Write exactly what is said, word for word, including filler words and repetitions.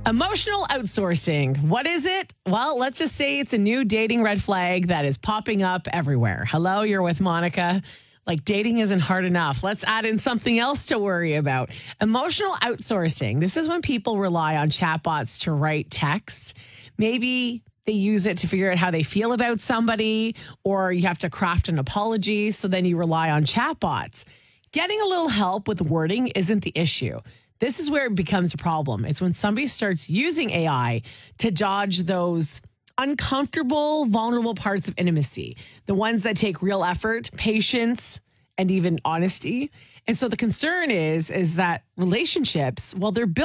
Emotional outsourcing. What is it? Well, let's just say it's a new dating red flag that is popping up everywhere. Hello, you're with Monica. Like, dating isn't hard enough. Let's add in something else to worry about. Emotional outsourcing. This is when people rely on chatbots to write texts. Maybe they use it to figure out how they feel about somebody, or you have to craft an apology. So then you rely on chatbots. Getting a little help with wording isn't the issue. This is where it becomes a problem. It's when somebody starts using A I to dodge those uncomfortable, vulnerable parts of intimacy, the ones that take real effort, patience, and even honesty. And so the concern is, is that relationships, well, they're built